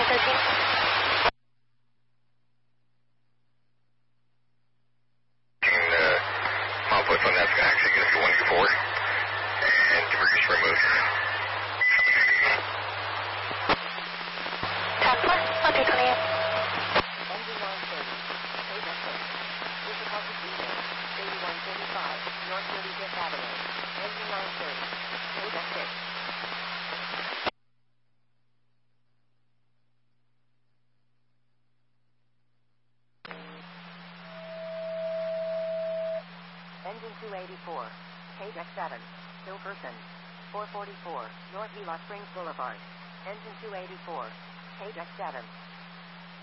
Conflict on that's actually going to be 184 and debris removed. Tesla, 128. Engine 930, Page exit. Difficulty Freeway, 8135, North 35th Avenue. Engine 930, Page exit. Engine 284, Page X7, Hilferson, 444, North Gila Springs Boulevard. Engine 284, Page X7.